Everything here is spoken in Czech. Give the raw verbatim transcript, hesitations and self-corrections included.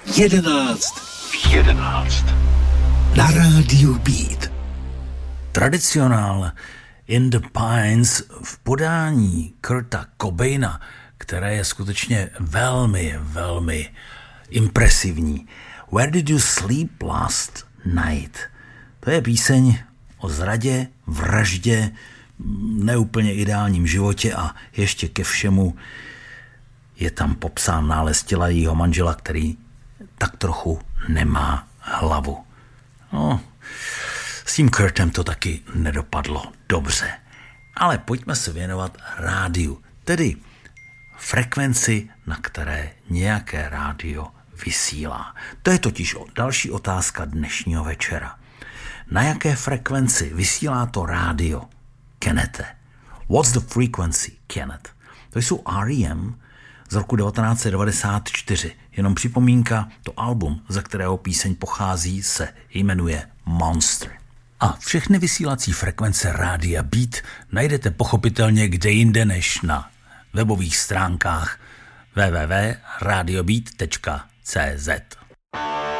Jedenáct v jedenáct. Na rádiu Beat. Tradicionál In the Pines v podání Kurta Cobaina, které je skutečně velmi, velmi impresivní. Where Did You Sleep Last Night? To je píseň o zradě, vraždě, neúplně ideálním životě a ještě ke všemu je tam popsán nález těla jejího manžela, který tak trochu nemá hlavu. No, s tím Kurtem to taky nedopadlo dobře. Ale pojďme se věnovat rádiu, tedy frekvenci, na které nějaké rádio vysílá. To je totiž další otázka dnešního večera. Na jaké frekvenci vysílá to rádio, Kennete? What's the frequency, Kenneth? To jsou R E M z roku devatenáct set devadesát čtyři. Jenom připomínka, to album, ze kterého píseň pochází, se jmenuje Monster. A všechny vysílací frekvence rádia Beat najdete pochopitelně kde jinde než na webových stránkách w w w tečka radio beat tečka c z.